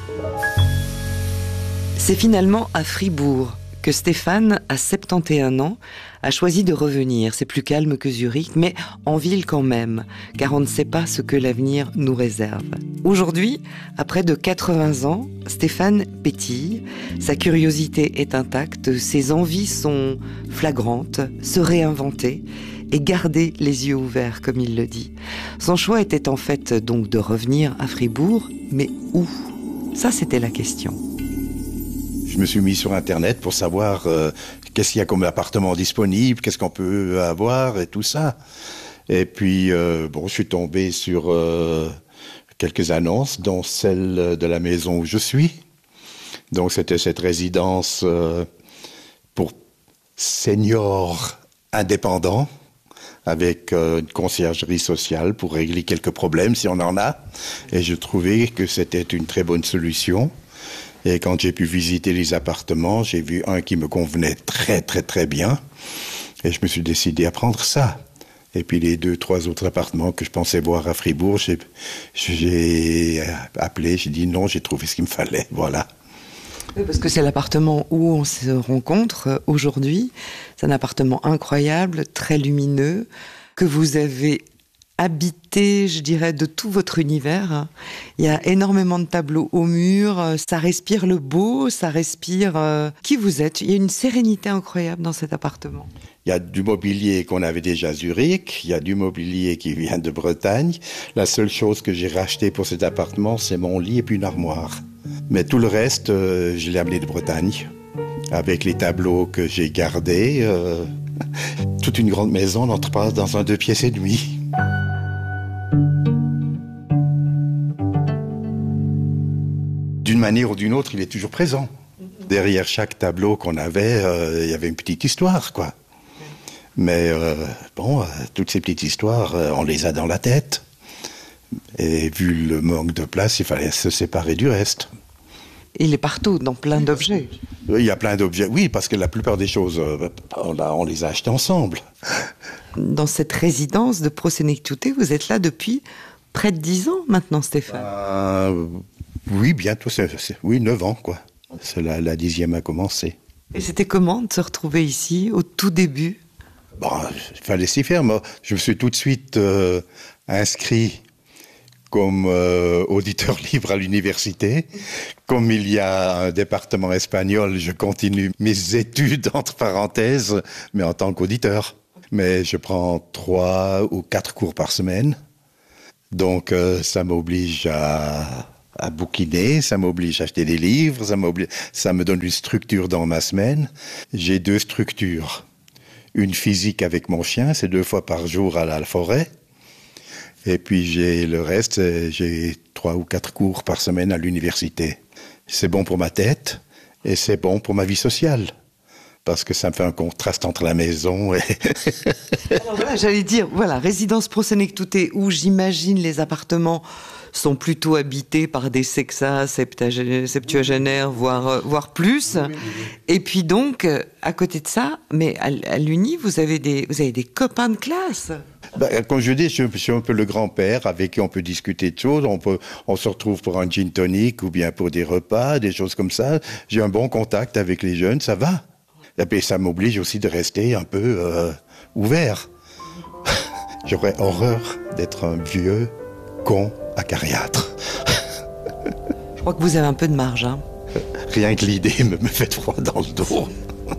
C'est finalement à Fribourg que Stéphane, à 71 ans, a choisi de revenir. C'est plus calme que Zurich, mais en ville quand même, car on ne sait pas ce que l'avenir nous réserve. Aujourd'hui, à près de 80 ans, Stéphane pétille. Sa curiosité est intacte, ses envies sont flagrantes, se réinventer et garder les yeux ouverts, comme il le dit. Son choix était en fait donc de revenir à Fribourg, mais où ? Ça, c'était la question. Je me suis mis sur Internet pour savoir qu'est-ce qu'il y a comme appartement disponible, qu'est-ce qu'on peut avoir et tout ça. Et puis, je suis tombé sur quelques annonces, dont celle de la maison où je suis. Donc, c'était cette résidence pour seniors indépendants, avec une conciergerie sociale pour régler quelques problèmes si on en a. Et je trouvais que c'était une très bonne solution. Et quand j'ai pu visiter les appartements, j'ai vu un qui me convenait très, très, très bien. Et je me suis décidé à prendre ça. Et puis les 2-3 autres appartements que je pensais voir à Fribourg, j'ai appelé, j'ai dit non, j'ai trouvé ce qu'il me fallait, voilà. Oui, parce que c'est l'appartement où on se rencontre aujourd'hui. C'est un appartement incroyable, très lumineux, que vous avez habité, je dirais, de tout votre univers. Il y a énormément de tableaux au mur, ça respire le beau, ça respire qui vous êtes. Il y a une sérénité incroyable dans cet appartement. Il y a du mobilier qu'on avait déjà à Zurich, il y a du mobilier qui vient de Bretagne. La seule chose que j'ai racheté pour cet appartement, c'est mon lit et puis une armoire. Mais tout le reste, je l'ai amené de Bretagne, avec les tableaux que j'ai gardés. Toute une grande maison n'entre pas dans un 2 pièces et demi. D'une manière ou d'une autre, il est toujours présent. Derrière chaque tableau qu'on avait, il y avait une petite histoire, quoi. Mais toutes ces petites histoires, on les a dans la tête. Et vu le manque de place, il fallait se séparer du reste. Il est partout, dans plein d'objets. Il y a plein d'objets, oui, parce que la plupart des choses, on les a achetées ensemble. Dans cette résidence de Pro-Sénéctouté, vous êtes là depuis près de 10 ans maintenant, Stéphane. Oui, bientôt, 9 ans, quoi. C'est la 10e a commencé. Et c'était comment de se retrouver ici, au tout début ? Il fallait s'y faire. Moi, je me suis tout de suite inscrit comme auditeur libre à l'université. Comme il y a un département espagnol, je continue mes études, entre parenthèses, mais en tant qu'auditeur. Mais je prends 3 ou 4 cours par semaine. Donc, ça m'oblige à bouquiner, ça m'oblige à acheter des livres, ça me donne une structure dans ma semaine. J'ai 2 structures. Une physique avec mon chien, c'est 2 fois par jour à la forêt. Et puis j'ai le reste, j'ai 3 ou 4 cours par semaine à l'université. C'est bon pour ma tête et c'est bon pour ma vie sociale. Parce que ça me fait un contraste entre la maison et... Alors voilà, j'allais dire, résidence Pro-Sénéctouté, où j'imagine les appartements sont plutôt habités par des sexas septuagénaires, voire plus. Oui. Et puis donc, à côté de ça, mais à l'Uni, vous avez des copains de classe. Comme je dis, je suis un peu le grand-père avec qui on peut discuter de choses. On se retrouve pour un gin tonic ou bien pour des repas, des choses comme ça. J'ai un bon contact avec les jeunes, ça va. Et puis ça m'oblige aussi de rester un peu ouvert. J'aurais horreur d'être un vieux con acariâtre. Je crois que vous avez un peu de marge, hein. Rien que l'idée me fait froid dans le dos.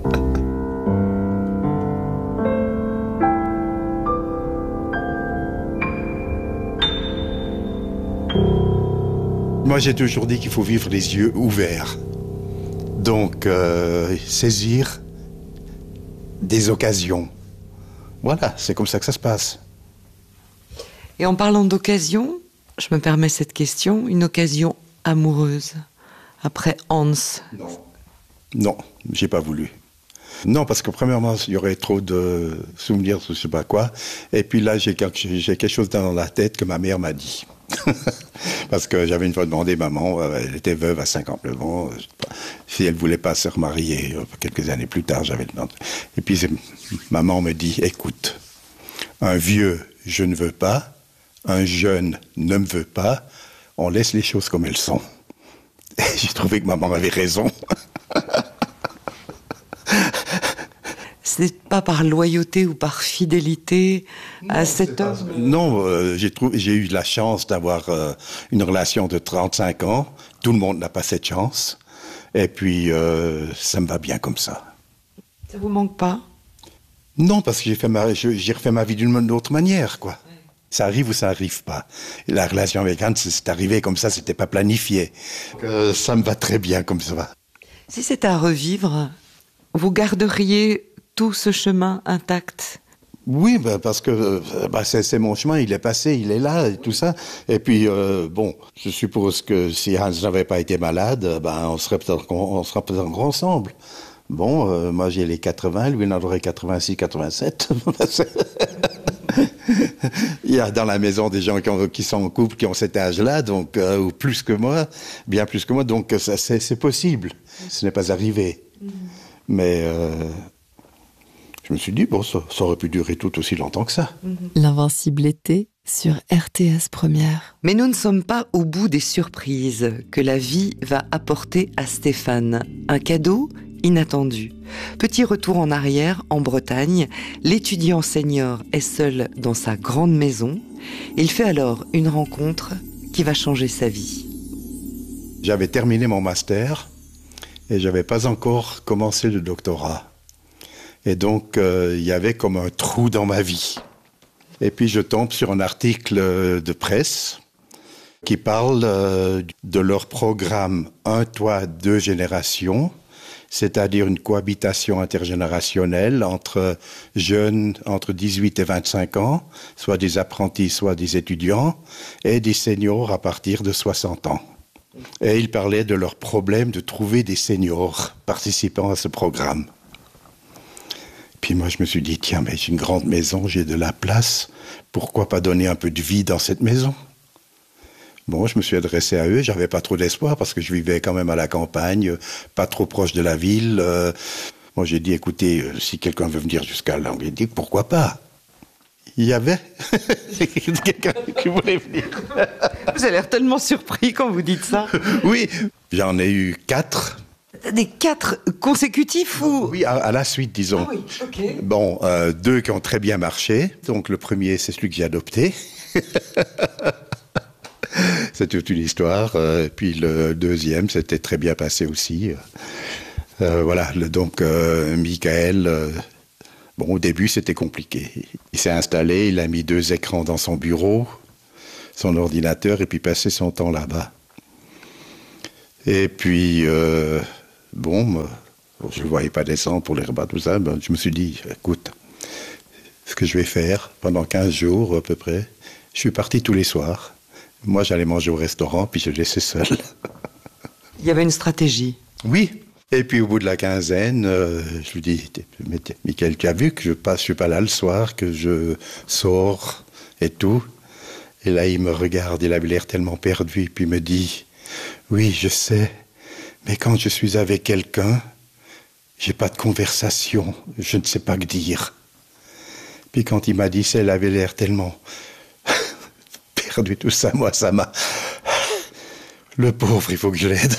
Moi, j'ai toujours dit qu'il faut vivre les yeux ouverts. Donc, saisir des occasions. Voilà, c'est comme ça que ça se passe. Et en parlant d'occasion, je me permets cette question, une occasion amoureuse, après Hans. Non, j'ai pas voulu. Non, parce que premièrement, il y aurait trop de souvenirs, je sais pas quoi. Et puis là, j'ai quelque chose dans la tête que ma mère m'a dit. Parce que j'avais une fois demandé maman, elle était veuve à 59 ans, si elle voulait pas se remarier quelques années plus tard, j'avais demandé. Et puis maman me dit, écoute, un vieux, je ne veux pas, un jeune ne me veut pas, on laisse les choses comme elles sont. j'ai trouvé que maman avait raison. C'est pas par loyauté ou par fidélité à cet homme? Non, j'ai eu la chance d'avoir une relation de 35 ans. Tout le monde n'a pas cette chance. Et puis, ça me va bien comme ça. Ça vous manque pas? Non, parce que j'ai refait ma vie d'une autre manière, quoi. Ouais. Ça arrive ou ça arrive pas. Et la relation avec Hans, c'est arrivé comme ça, c'était pas planifié. Ça me va très bien comme ça. Si c'était à revivre, vous garderiez tout ce chemin intact? Oui, parce que c'est mon chemin, il est passé, il est là, et tout ça. Et puis, je suppose que si Hans n'avait pas été malade, on serait peut-être ensemble. Bon, moi j'ai les 80, lui il en aurait 86, 87. Il y a dans la maison des gens qui sont en couple, qui ont cet âge-là, donc, ou plus que moi, bien plus que moi, donc c'est possible. Ce n'est pas arrivé. Mais je me suis dit, ça aurait pu durer tout aussi longtemps que ça. L'Invincible été sur RTS Première. Mais nous ne sommes pas au bout des surprises que la vie va apporter à Stéphane. Un cadeau inattendu. Petit retour en arrière, en Bretagne, l'étudiant senior est seul dans sa grande maison. Il fait alors une rencontre qui va changer sa vie. J'avais terminé mon master et j'avais pas encore commencé le doctorat. Et donc, il y avait comme un trou dans ma vie. Et puis, je tombe sur un article de presse qui parle de leur programme Un toit, deux générations, c'est-à-dire une cohabitation intergénérationnelle entre jeunes entre 18 et 25 ans, soit des apprentis, soit des étudiants, et des seniors à partir de 60 ans. Et ils parlaient de leur problème de trouver des seniors participant à ce programme. Puis moi, je me suis dit, tiens, mais j'ai une grande maison, j'ai de la place, pourquoi pas donner un peu de vie dans cette maison ? Bon, je me suis adressé à eux, j'avais pas trop d'espoir parce que je vivais quand même à la campagne, pas trop proche de la ville. Moi, j'ai dit, écoutez, si quelqu'un veut venir jusqu'à là, on lui dit, pourquoi pas ? Il y avait quelqu'un qui voulait venir. Vous avez l'air tellement surpris quand vous dites ça. Oui, j'en ai eu 4. Des 4 consécutifs ou... Oui, à la suite, disons. Ah oui, ok. Bon, 2 qui ont très bien marché. Donc le premier, c'est celui que j'ai adopté. C'est toute une histoire. Puis le deuxième, c'était très bien passé aussi. Voilà, donc Michael... Bon, au début, c'était compliqué. Il s'est installé, il a mis 2 écrans dans son bureau, son ordinateur, et puis passé son temps là-bas. Et puis, je ne le voyais pas descendre pour les repas, tout ça. Je me suis dit, écoute, ce que je vais faire pendant 15 jours à peu près, je suis parti tous les soirs. Moi, j'allais manger au restaurant, puis je le laissais seul. Il y avait une stratégie. Oui. Et puis au bout de la quinzaine, je lui dis, Michael, tu as vu que je suis pas là le soir, que je sors et tout. Et là, il me regarde, il avait l'air tellement perdu, puis il me dit, oui, je sais, mais quand je suis avec quelqu'un, j'ai pas de conversation, je ne sais pas que dire. Puis quand il m'a dit ça, il avait l'air tellement perdu, tout ça, moi, ça m'a... Le pauvre, il faut que je l'aide.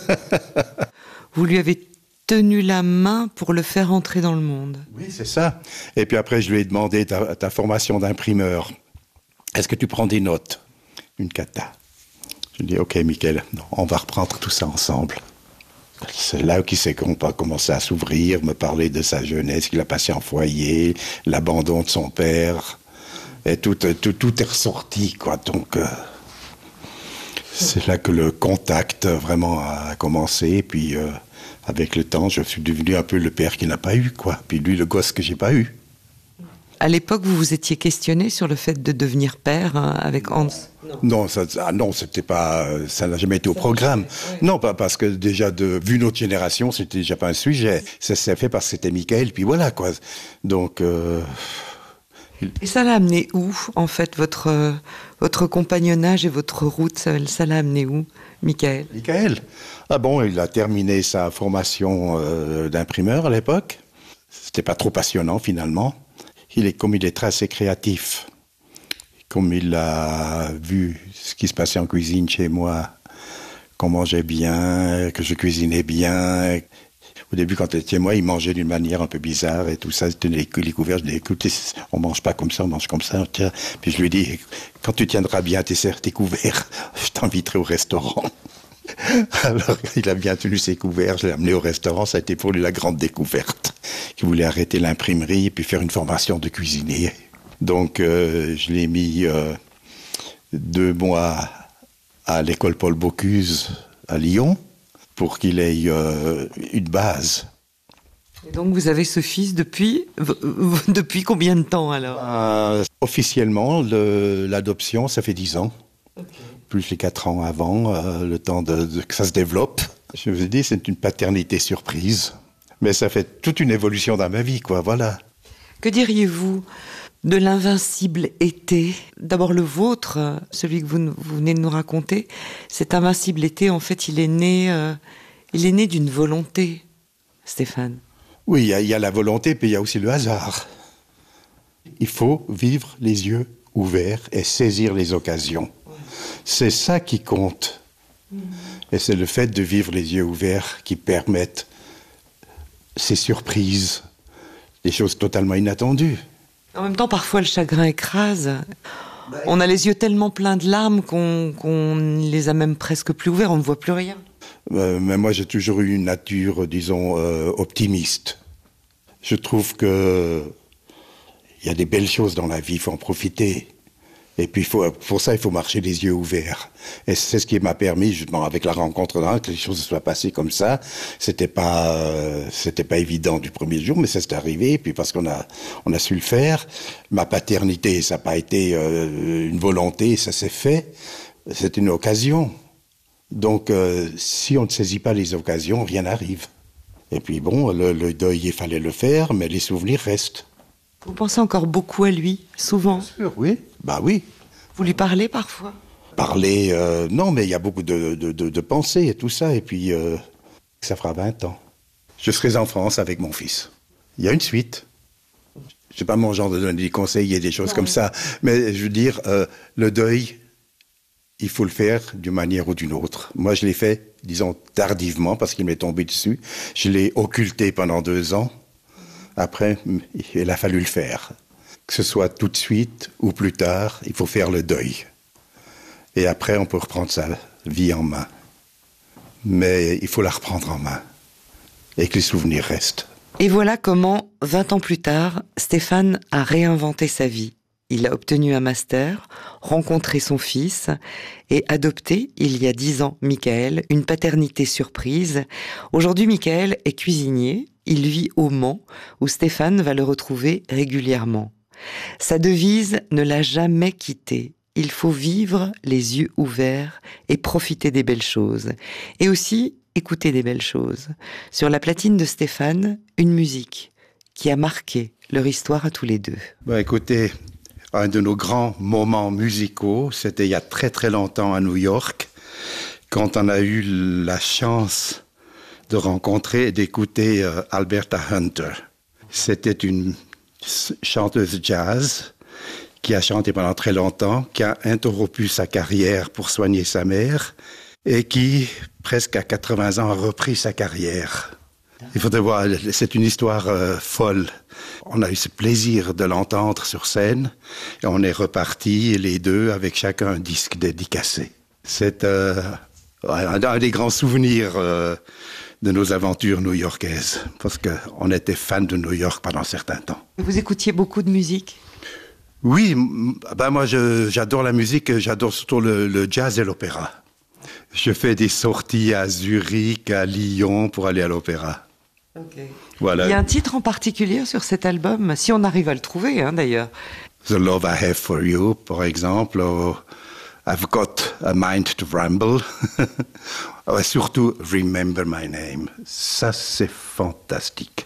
Vous lui avez tenu la main pour le faire entrer dans le monde. Oui, c'est ça. Et puis après, je lui ai demandé ta formation d'imprimeur. Est-ce que tu prends des notes ? Une cata. Je lui ai dit, ok, Michael, on va reprendre tout ça ensemble. C'est là qu'on a commencé à s'ouvrir, me parler de sa jeunesse, qu'il a passé en foyer, l'abandon de son père. Et tout est ressorti, quoi. Donc, c'est là que le contact vraiment a commencé. Et puis, avec le temps, je suis devenu un peu le père qu'il n'a pas eu, quoi. Puis lui, le gosse que j'ai pas eu. À l'époque, vous vous étiez questionné sur le fait de devenir père avec Hans ? Non, c'était pas, ça n'a jamais été au programme. Ouais. Non, pas parce que déjà, vu notre génération, c'était déjà pas un sujet. Ça s'est fait parce que c'était Michael, puis voilà, quoi. Donc... Et ça l'a amené où, en fait, votre compagnonnage et votre route, ça l'a amené où, Michael ? Michael ? Ah bon, il a terminé sa formation d'imprimeur à l'époque. C'était pas trop passionnant, finalement. Comme il est très assez créatif, comme il a vu ce qui se passait en cuisine chez moi, qu'on mangeait bien, que je cuisinais bien. Au début, quand il était chez moi, il mangeait d'une manière un peu bizarre et tout ça. Il tenait les couverts. Je lui ai dit, écoute, on mange pas comme ça, on mange comme ça. Tiens. Puis je lui ai dit, quand tu tiendras bien tes couverts, je t'inviterai au restaurant. Alors, il a bien tenu ses couverts. Je l'ai amené au restaurant. Ça a été pour lui la grande découverte. Il voulait arrêter l'imprimerie et puis faire une formation de cuisinier. Donc, je l'ai mis 2 mois à l'école Paul Bocuse à Lyon pour qu'il ait une base. Et donc vous avez ce fils depuis combien de temps alors? Officiellement, l'adoption, ça fait 10 ans. Okay. Plus les 4 ans avant, le temps que ça se développe. Je vous ai dit, c'est une paternité surprise. Mais ça fait toute une évolution dans ma vie, quoi, voilà. Que diriez-vous de l'invincible été? D'abord le vôtre, celui que vous venez de nous raconter. Cet invincible été, en fait, il est né d'une volonté, Stéphane. Oui, il y a la volonté, puis il y a aussi le hasard. Il faut vivre les yeux ouverts et saisir les occasions. C'est ça qui compte. Et c'est le fait de vivre les yeux ouverts qui permettent ces surprises, des choses totalement inattendues. En même temps, parfois, le chagrin écrase. On a les yeux tellement pleins de larmes qu'on les a même presque plus ouverts, on ne voit plus rien. Mais moi, j'ai toujours eu une nature, disons, optimiste. Je trouve que il y a des belles choses dans la vie, il faut en profiter. Et puis, pour ça, il faut marcher les yeux ouverts. Et c'est ce qui m'a permis, justement, avec la rencontre d'un, que les choses se soient passées comme ça. C'était pas évident du premier jour, mais ça s'est arrivé. Et puis, parce qu'on a su le faire. Ma paternité, ça n'a pas été une volonté, ça s'est fait. C'est une occasion. Donc, si on ne saisit pas les occasions, rien n'arrive. Et puis, bon, le deuil, il fallait le faire, mais les souvenirs restent. Vous pensez encore beaucoup à lui, souvent? Bien sûr, oui. Bah oui. Vous lui parlez parfois? Parler, non, mais il y a beaucoup de pensées et tout ça. Et puis, ça fera 20 ans. Je serai en France avec mon fils. Il y a une suite. Je sais pas mon genre de donner des conseils et des choses comme ça. Mais je veux dire, le deuil, il faut le faire d'une manière ou d'une autre. Moi, je l'ai fait, disons, tardivement, parce qu'il m'est tombé dessus. Je l'ai occulté pendant 2 ans. Après, il a fallu le faire. Que ce soit tout de suite ou plus tard, il faut faire le deuil. Et après, on peut reprendre sa vie en main. Mais il faut la reprendre en main. Et que les souvenirs restent. Et voilà comment, 20 ans plus tard, Stéphane a réinventé sa vie. Il a obtenu un master, rencontré son fils et adopté, il y a 10 ans, Michael, une paternité surprise. Aujourd'hui, Michael est cuisinier. Il vit au Mans, où Stéphane va le retrouver régulièrement. Sa devise ne l'a jamais quitté. Il faut vivre les yeux ouverts et profiter des belles choses. Et aussi écouter des belles choses. Sur la platine de Stéphane, une musique qui a marqué leur histoire à tous les deux. Écoutez, un de nos grands moments musicaux, c'était il y a très très longtemps à New York, quand on a eu la chance de rencontrer et d'écouter Alberta Hunter. C'était une chanteuse jazz qui a chanté pendant très longtemps, qui a interrompu sa carrière pour soigner sa mère et qui, presque à 80 ans, a repris sa carrière. Il faudrait voir, c'est une histoire folle. On a eu ce plaisir de l'entendre sur scène et on est repartis les deux avec chacun un disque dédicacé. C'est un des grands souvenirs de nos aventures new-yorkaises, parce qu'on était fans de New York pendant un certain temps. Vous écoutiez beaucoup de musique? Oui, moi j'adore la musique, j'adore surtout le jazz et l'opéra. Je fais des sorties à Zurich, à Lyon pour aller à l'opéra. Okay. Voilà. Il y a un titre en particulier sur cet album, si on arrive à le trouver d'ailleurs. The Love I Have For You, par exemple, ou I've Got a Mind to Ramble. Surtout Remember My Name. Ça, c'est fantastique.